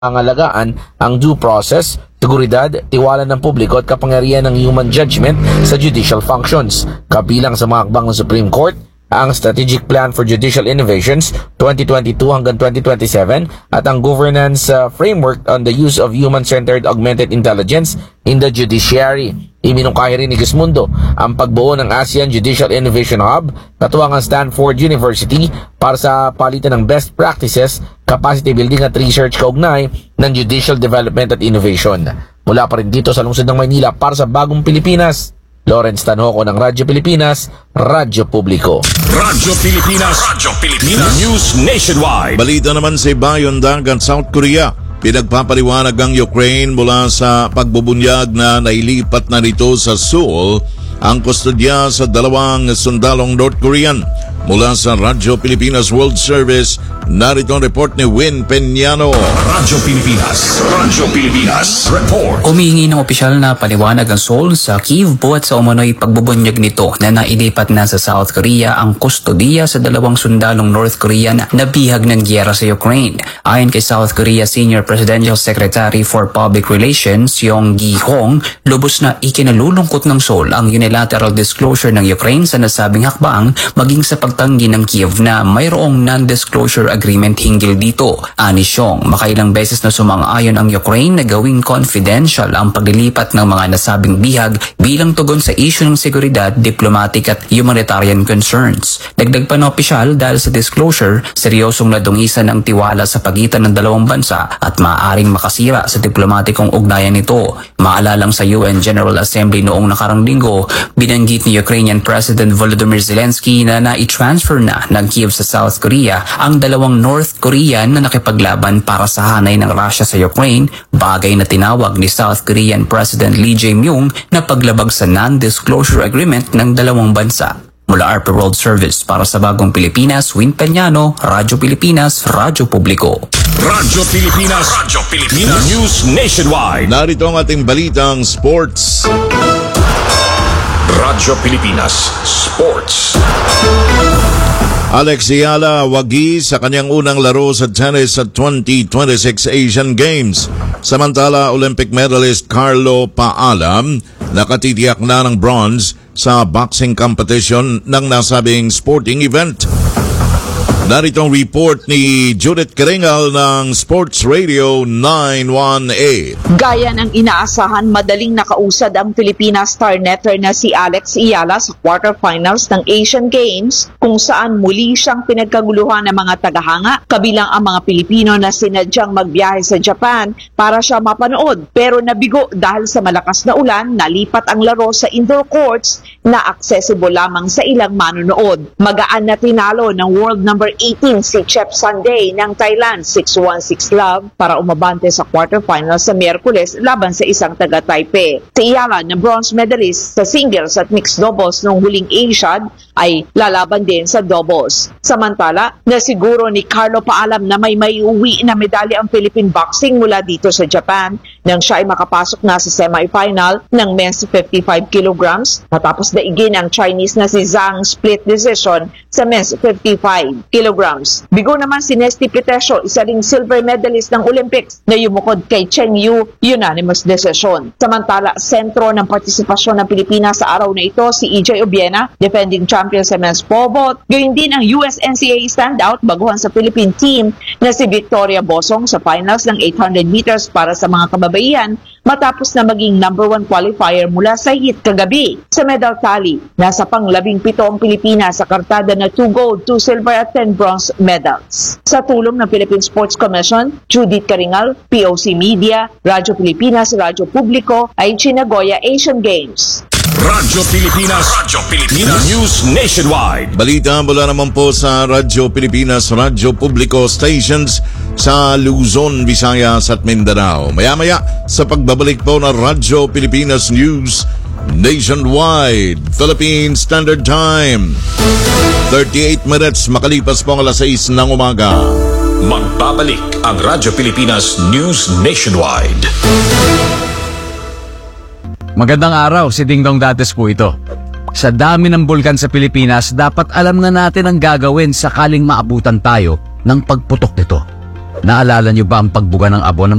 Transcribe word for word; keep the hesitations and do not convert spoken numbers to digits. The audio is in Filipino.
pangalagaan ang due process, seguridad, tiwala ng publiko at kapangyarihan ng human judgment sa judicial functions. Kabilang sa mga hakbang ng Supreme Court, ang Strategic Plan for Judicial Innovations twenty twenty-two hanggang twenty twenty-seven at ang Governance uh, Framework on the Use of Human-Centered Augmented Intelligence in the Judiciary. Iminungkahi rin ni Gismundo ang pagbuo ng ASEAN Judicial Innovation Hub katuwang ang Stanford University para sa palitan ng best practices, capacity building at research kaugnay ng judicial development at innovation. Mula pa rin dito sa lungsod ng Maynila para sa Bagong Pilipinas, Lawrence Tanhoco ng Radyo Pilipinas, Radyo Publiko. Radyo Pilipinas, Radyo Pilipinas, News Nationwide. Balita naman sa Ibayon Dagat, South Korea. Pinagpapaliwanag ang Ukraine mula sa pagbubunyag na nailipat na nito sa Seoul ang kustodya sa dalawang sundalong North Korean. Mula sa Radyo Pilipinas World Service, narito ang report ni Win Peñano. Radyo Pilipinas, Radyo Pilipinas, report. Humihingi ng opisyal na paliwanag ang Seoul sa Kyiv buhat sa umano'y pagbubunyag nito na nailipat na sa South Korea ang kustodiya sa dalawang sundalong North Korean na bihag ng giyera sa Ukraine. Ayon kay South Korea Senior Presidential Secretary for Public Relations Yong Gi-hong, lubos na ikinalulungkot ng Seoul ang unilateral disclosure ng Ukraine sa nasabing hakbang maging sa pagtanggi ng Kiev na mayroong non-disclosure agreement hinggil dito. Ani Xiong, makailang beses na sumang-ayon ang Ukraine na gawing confidential ang paglilipat ng mga nasabing bihag bilang tugon sa issue ng seguridad, diplomatic at humanitarian concerns. Dagdag pa na opisyal dahil sa disclosure, seryosong nadungisan ang tiwala sa pagitan ng dalawang bansa at maaaring makasira sa diplomatikong ugnayan nito. Maalalang sa U N General Assembly noong nakarang linggo, binanggit ni Ukrainian President Volodymyr Zelensky na na-transfer na ng Kiev sa South Korea ang dalawang North Korean na nakipaglaban para sa hanay ng Russia sa Ukraine, bagay na tinawag ni South Korean President Lee Jae-myung na paglabag sa non-disclosure agreement ng dalawang bansa. Mula R P World Service para sa Bagong Pilipinas, Win Peñano, Radyo Pilipinas, Radyo Publiko. Radyo Pilipinas, Radyo Pilipinas, News Nationwide. Narito ang ating balitang sports. Radyo Pilipinas Sports. Alex Ayala wagi sa kanyang unang laro sa tennis sa twenty twenty-six Asian Games. Samantala, Olympic medalist Carlo Paalam nakatitiyak na ng bronze sa boxing competition ng nasabing sporting event. Narito ang report ni Judith Karingal ng Sports Radio nine one eight. Gaya ng inaasahan, madaling nakausad ang Filipina star netter na si Alex Ayala sa quarterfinals ng Asian Games kung saan muli siyang pinagkaguluhan ng mga tagahanga, kabilang ang mga Pilipino na sinadyang magbiyahe sa Japan para siya mapanood. Pero nabigo dahil sa malakas na ulan, nalipat ang laro sa indoor courts na accessible lamang sa ilang manonood. Magaan na tinalo ng world number eighteen si Chep Sunday ng Thailand six one six love para umabante sa quarterfinals sa Miyerkules laban sa isang taga-Taipei. Si Ayala na bronze medalist sa singles at mixed doubles noong huling Asiad ay lalaban din sa doubles. Samantala, nasiguro ni Carlo Paalam na may maiuwi na medalya ang Philippine boxing mula dito sa Japan nang siya ay makapasok na sa semifinal ng men's fifty-five kilograms matapos daigin ang Chinese na si Zhang split decision sa men's fifty-five kilograms. Bigo naman si Nesty Pitesio, isa ring silver medalist ng Olympics na yumukod kay Chen Yu, unanimous decision. Samantala, sentro ng partisipasyon ng Pilipinas sa araw na ito si E J Obiena, defending champion sa men's pole vault. Gayun din ang U S N C A A standout baguhan sa Philippine team na si Victoria Bosong sa finals ng eight hundred meters para sa mga kababaihan matapos na maging number one qualifier mula sa heat kagabi. Sa medal tally, nasa pang-labing pito ang Pilipinas sa kartada na two gold, two silver at ten bronze medals. Sa tulong ng Philippine Sports Commission, Judith Karingal, P O C Media, Radyo Pilipinas, Radyo Publiko, ay Chinagoya Asian Games. Radyo Pilipinas, Radyo Pilipinas, News Nationwide. Balita mula naman po sa Radyo Pilipinas, Radyo Publiko stations sa Luzon, Visayas at Mindanao. Maya-maya sa pagbabalik po ng Radyo Pilipinas News Nationwide, Philippine Standard Time. thirty-eight minutes makalipas po ang alas sais ng umaga. Magbabalik ang Radyo Pilipinas News Nationwide. Magandang araw, si Dingdong Dates po ito. Sa dami ng bulkan sa Pilipinas, dapat alam na natin ang gagawin sakaling maabutan tayo ng pagputok nito. Naalala niyo ba ang pagbuga ng abo ng